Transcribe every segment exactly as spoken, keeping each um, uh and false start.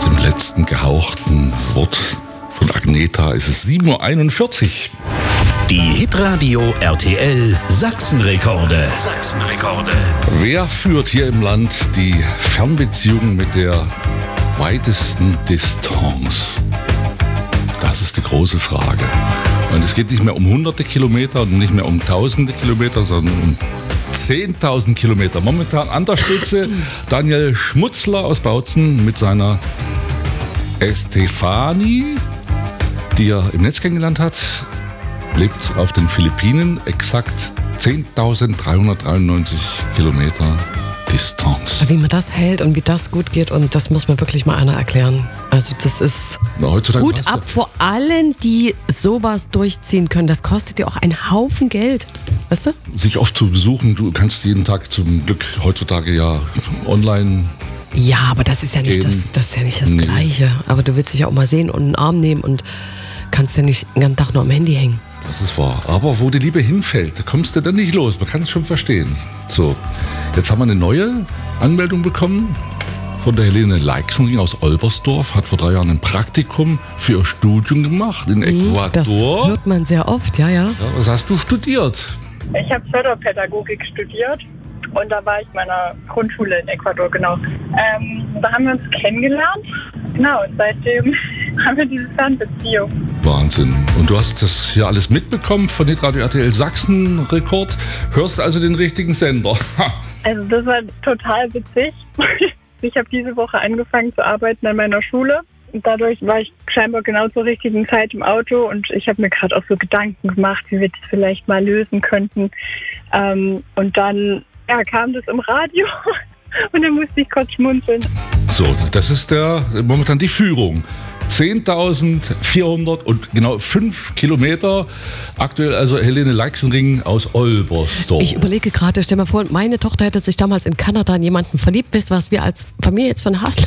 dem letzten gehauchten Wort von Agneta ist es sieben Uhr einundvierzig. Die Hitradio R T L Sachsenrekorde. Sachsenrekorde. Wer führt hier im Land die Fernbeziehung mit der weitesten Distanz? Das ist die große Frage. Und es geht nicht mehr um hunderte Kilometer und nicht mehr um tausende Kilometer, sondern um zehntausend Kilometer. Momentan an der Spitze Daniel Schmutzler aus Bautzen mit seiner Estefani, die er im Netz kennengelernt hat. Lebt auf den Philippinen, exakt zehntausenddreihundertdreiundneunzig Kilometer Distanz. Wie man das hält und wie das gut geht, und das muss mir wirklich mal einer erklären. Also das ist Na, heutzutage Hut hast du- ab vor allen, die sowas durchziehen können. Das kostet ja auch einen Haufen Geld. Weißt du? Sich oft zu besuchen, du kannst jeden Tag zum Glück heutzutage ja online. Ja, aber das ist ja nicht, Eben. das, das, ist ja nicht das Nee. Gleiche. Aber du willst dich ja auch mal sehen und einen Arm nehmen und kannst ja nicht den ganzen Tag nur am Handy hängen. Das ist wahr. Aber wo die Liebe hinfällt, da kommst du dann nicht los. Man kann es schon verstehen. So, jetzt haben wir eine neue Anmeldung bekommen von der Helene Leixenring aus Olbersdorf. Hat vor drei Jahren ein Praktikum für ihr Studium gemacht in Das Ecuador. hört man sehr oft, ja, ja. Ja, was hast du studiert? Ich habe Förderpädagogik studiert und da war ich in meiner Grundschule in Ecuador, genau. Ähm, da haben wir uns kennengelernt, genau, und seitdem haben wir diese Fernbeziehung. Wahnsinn. Und du hast das hier alles mitbekommen von Hitradio R T L Sachsen-Rekord. Hörst also den richtigen Sender. Ha. Also das war total witzig. Ich habe diese Woche angefangen zu arbeiten an meiner Schule. Und dadurch war ich scheinbar genau zur richtigen Zeit im Auto und ich habe mir gerade auch so Gedanken gemacht, wie wir das vielleicht mal lösen könnten. Ähm, und dann ja, kam das im Radio und dann musste ich kurz schmunzeln. So, das ist der momentan die Führung. zehntausendvierhundert und genau fünf Kilometer. Aktuell also Helene Leixenring aus Olbersdorf. Ich überlege gerade, stell mal vor, meine Tochter hätte sich damals in Kanada in jemanden verliebt. Weißt du, was wir als Familie jetzt von Hass...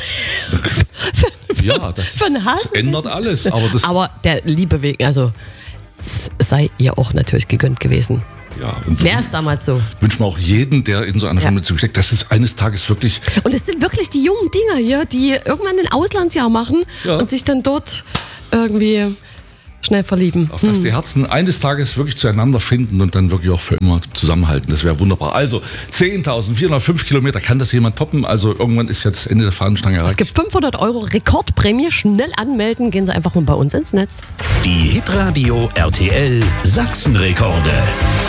Ja, das, von Hass. das ändert alles. Aber das, Aber der Liebe wegen, also es sei ihr auch natürlich gegönnt gewesen. ja, und Wäre es damals so. wünschen wir auch jeden, der in so einer Ja. Fernbeziehung steckt, dass es eines Tages wirklich. Und es sind wirklich die jungen Dinger hier, die irgendwann ein Auslandsjahr machen Ja. und sich dann dort irgendwie schnell verlieben. Auf dass die Herzen eines Tages wirklich zueinander finden und dann wirklich auch für immer zusammenhalten. Das wäre wunderbar. Also zehntausendvierhundertfünf Kilometer, kann das jemand toppen? Also irgendwann ist ja das Ende der Fahnenstange Es erreicht. gibt fünfhundert Euro Rekordprämie. Schnell anmelden. Gehen Sie einfach mal bei uns ins Netz. Die Hitradio R T L Sachsenrekorde.